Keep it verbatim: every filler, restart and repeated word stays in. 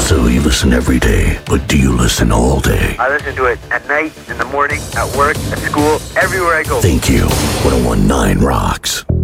So you listen every day, but do you listen all day? I listen to it at night, in the morning, at work, at school, everywhere I go. Thank you. ten nineteen Rocks.